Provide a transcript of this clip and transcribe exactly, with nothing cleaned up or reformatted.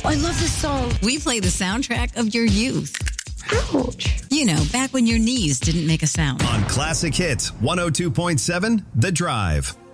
I love this song. We play the soundtrack of your youth. Ouch. You know, back when your knees didn't make a sound. On Classic Hits one oh two point seven, The Drive.